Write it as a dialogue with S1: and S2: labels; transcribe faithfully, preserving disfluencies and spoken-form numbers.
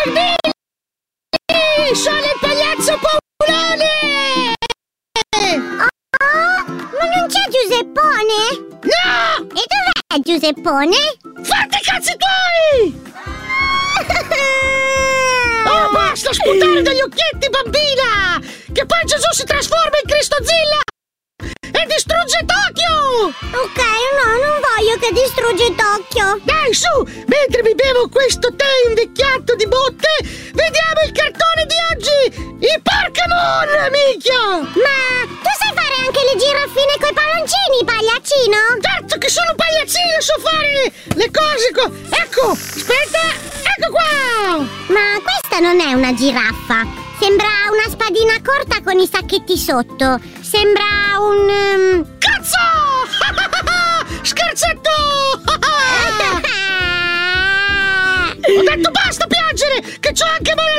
S1: Billy! Sono il pagliazzo Paolone!
S2: Oh, ma non c'è Giuseppone?
S1: No!
S2: E dov'è Giuseppone?
S1: Fatti i cazzi tuoi! Oh, basta sputare dagli occhietti, bambina! Che poi Gesù si trasforma in Cristozilla e distrugge Tokyo!
S2: Ok, no, non voglio che distruggi Tokyo.
S1: Dai, su! Mentre mi bevo questo tè invecchiato di botte, vediamo il cartone di oggi! I Pokémon, minchia!
S2: Ma tu sai fare anche le giraffine coi palloncini, pagliaccino?
S1: Certo che sono pagliaccino, so fare le cose co... Ecco, aspetta, ecco qua!
S2: Ma questa non è una giraffa. Sembra una spadina corta con i sacchetti sotto. Sembra un... Um...
S1: Cazzo! Scherzetto! Ho detto basta piangere, che c'ho anche male